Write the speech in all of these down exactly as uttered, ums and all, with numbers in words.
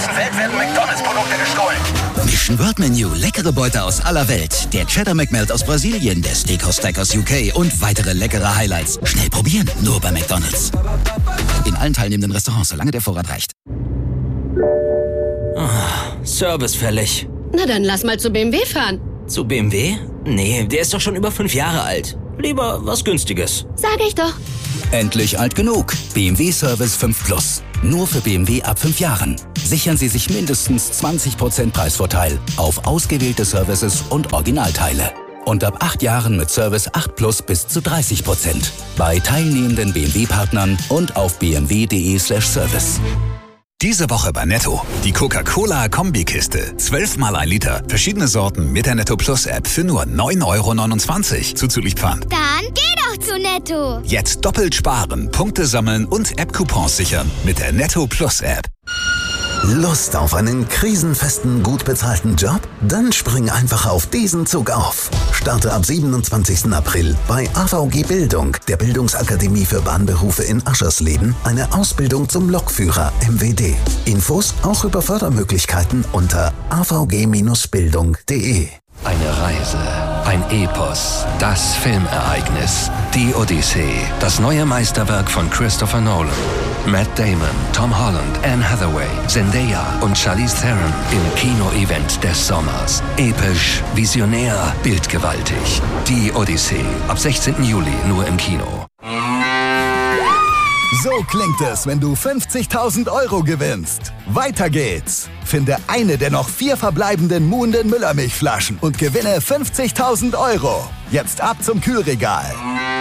ganzen Welt werden McDonalds-Produkte gestohlen. Mission World Menu, leckere Beute aus aller Welt. Der Cheddar McMelt aus Brasilien, der Steakhouse Stack aus U K und weitere leckere Highlights. Schnell probieren, nur bei McDonalds. In allen teilnehmenden Restaurants, solange der Vorrat reicht. Oh, Service fällig. Na dann lass mal zu B M W fahren. Zu B M W? Nee, der ist doch schon über fünf Jahre alt. Lieber was Günstiges. Sag ich doch. Endlich alt genug. B M W Service fünf Plus. Nur für B M W ab fünf Jahren. Sichern Sie sich mindestens zwanzig Prozent Preisvorteil auf ausgewählte Services und Originalteile. Und ab acht Jahren mit Service acht Plus bis zu dreißig Prozent. Bei teilnehmenden B M W-Partnern und auf b m w punkt d e slash service. Diese Woche bei Netto. Die Coca-Cola-Kombikiste. zwölf mal ein Liter. Verschiedene Sorten mit der Netto Plus App für nur neun Euro neunundzwanzig. Zuzüglich Pfand. Dann geh doch zu Netto. Jetzt doppelt sparen, Punkte sammeln und App-Coupons sichern mit der Netto Plus App. Lust auf einen krisenfesten, gut bezahlten Job? Dann spring einfach auf diesen Zug auf. Starte ab siebenundzwanzigsten April bei A V G Bildung, der Bildungsakademie für Bahnberufe in Aschersleben, eine Ausbildung zum Lokführer M W D. Infos auch über Fördermöglichkeiten unter a v g Bindestrich bildung punkt d e. Eine Reise, ein Epos, das Filmereignis, die Odyssee, das neue Meisterwerk von Christopher Nolan. Matt Damon, Tom Holland, Anne Hathaway, Zendaya und Charlize Theron im Kino-Event des Sommers. Episch, visionär, bildgewaltig. Die Odyssee, ab sechzehnten Juli nur im Kino. So klingt es, wenn du fünfzigtausend Euro gewinnst. Weiter geht's. Finde eine der noch vier verbleibenden Muhnden Müllermilchflaschen und gewinne fünfzigtausend Euro. Jetzt ab zum Kühlregal.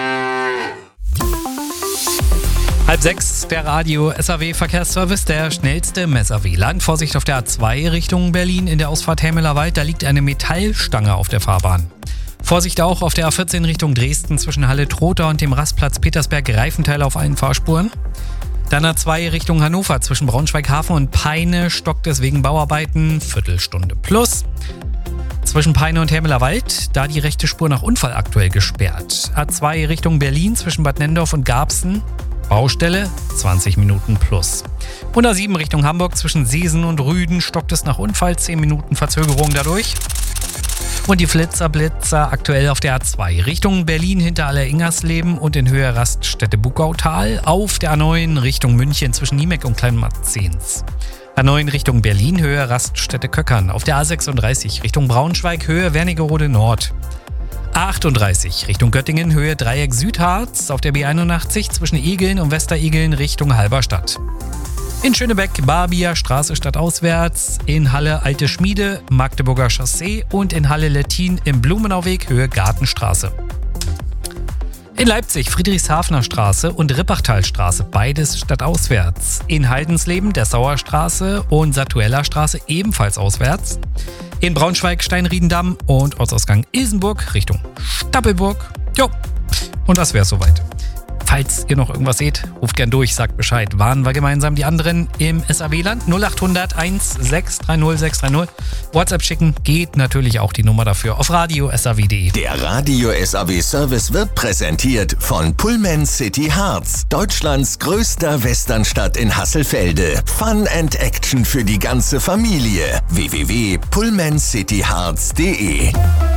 Halb sechs, der Radio S A W Verkehrsservice, der schnellste im S A W-Land. Vorsicht auf der A zwei Richtung Berlin in der Ausfahrt Hämelerwald, da liegt eine Metallstange auf der Fahrbahn. Vorsicht auch auf der A vierzehn Richtung Dresden zwischen Halle-Trotha und dem Rastplatz Petersberg, Reifenteile auf allen Fahrspuren. Dann A zwei Richtung Hannover zwischen Braunschweig-Hafen und Peine stockt es wegen Bauarbeiten, Viertelstunde plus. Zwischen Peine und Hämelerwald, da die rechte Spur nach Unfall aktuell gesperrt. A zwei Richtung Berlin zwischen Bad Nennendorf und Garbsen, Baustelle, zwanzig Minuten plus. Und A sieben Richtung Hamburg zwischen Seesen und Rüden stockt es nach Unfall, zehn Minuten Verzögerung dadurch. Und die Flitzer-Blitzer aktuell auf der A zwei Richtung Berlin hinter Aller-Ingersleben und in Höhe Raststätte Bugautal. Auf der A neun Richtung München zwischen Niemek und Kleinmarzens. A neun Richtung Berlin, Höhe Raststätte Köckern. Auf der A sechsunddreißig Richtung Braunschweig, Höhe Wernigerode Nord. A achtunddreißig Richtung Göttingen, Höhe Dreieck Südharz. Auf der B einundachtzig zwischen Egeln und Westeregeln Richtung Halberstadt. In Schönebeck, Barbier Straße stadtauswärts, in Halle Alte Schmiede, Magdeburger Chaussee und in Halle Lettin im Blumenauweg, Höhe Gartenstraße. In Leipzig Friedrichshafener Straße und Rippachtalstraße, beides stadtauswärts. In Heidensleben der Sauerstraße und Satuella Straße ebenfalls auswärts. In Braunschweig Steinriedendamm und Ortsausgang Ilsenburg Richtung Stappelburg. Jo, und das wär's soweit. Falls ihr noch irgendwas seht, ruft gern durch, sagt Bescheid. Warnen wir gemeinsam die anderen im S A W-Land. null achthundert eins sechs drei null sechs drei null. WhatsApp schicken geht natürlich auch die Nummer dafür auf radio S A W punkt de. Der Radio S A W-Service wird präsentiert von Pullman City Harz, Deutschlands größter Westernstadt in Hasselfelde. Fun and Action für die ganze Familie. w w w punkt pullman city harz punkt de.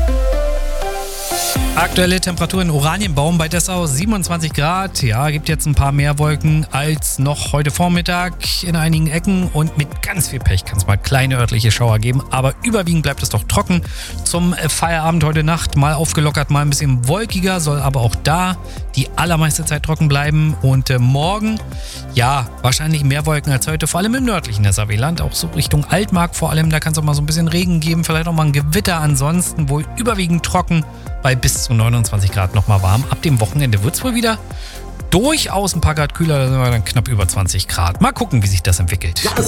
Aktuelle Temperatur in Oranienbaum bei Dessau siebenundzwanzig Grad. Ja, gibt jetzt ein paar mehr Wolken als noch heute Vormittag in einigen Ecken und mit ganz viel Pech kann es mal kleine örtliche Schauer geben, aber überwiegend bleibt es doch trocken. Zum Feierabend heute Nacht mal aufgelockert, mal ein bisschen wolkiger, soll aber auch da die allermeiste Zeit trocken bleiben und äh, morgen, ja, wahrscheinlich mehr Wolken als heute, vor allem im nördlichen S A W-Land, auch so Richtung Altmark vor allem, da kann es auch mal so ein bisschen Regen geben, vielleicht auch mal ein Gewitter, ansonsten wohl überwiegend trocken. Bei bis zu neunundzwanzig Grad nochmal warm. Ab dem Wochenende wird es wohl wieder durchaus ein paar Grad kühler, da sind wir dann knapp über zwanzig Grad. Mal gucken, wie sich das entwickelt. Ja,